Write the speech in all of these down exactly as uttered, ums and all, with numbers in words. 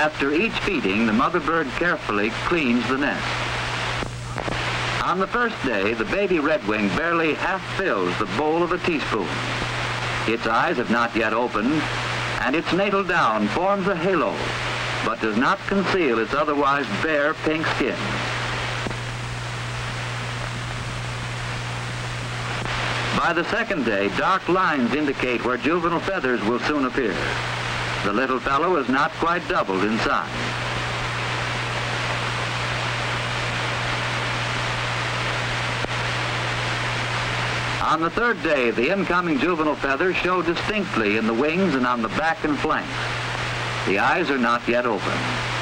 After each feeding, the mother bird carefully cleans the nest. On the first day, the baby redwing barely half fills the bowl of a teaspoon. Its eyes have not yet opened, and its natal down forms a halo, but does not conceal its otherwise bare pink skin. By the second day, dark lines indicate where juvenile feathers will soon appear. The little fellow is not quite doubled in size. On the third day, the incoming juvenile feathers show distinctly in the wings and on the back and flanks. The eyes are not yet open.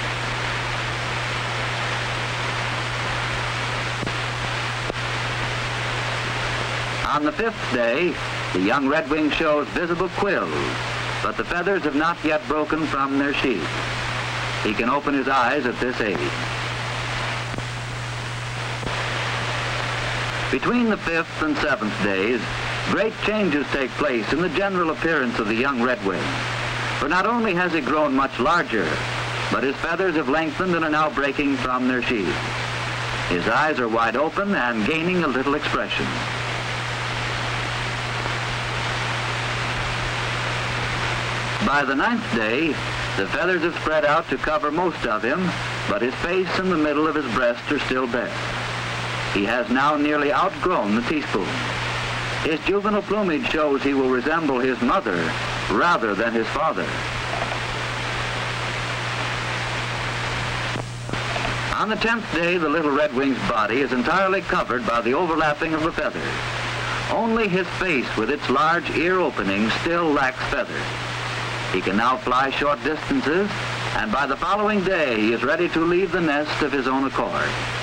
On the fifth day, the young redwing shows visible quills, but the feathers have not yet broken from their sheath. He can open his eyes at this age. Between the fifth and seventh days, great changes take place in the general appearance of the young redwing. For not only has he grown much larger, but his feathers have lengthened and are now breaking from their sheath. His eyes are wide open and gaining a little expression. By the ninth day, the feathers have spread out to cover most of him, but his face and the middle of his breast are still bare. He has now nearly outgrown the teaspoon. His juvenile plumage shows he will resemble his mother rather than his father. On the tenth day, the little redwing's body is entirely covered by the overlapping of the feathers. Only his face with its large ear opening still lacks feathers. He can now fly short distances, and by the following day he is ready to leave the nest of his own accord.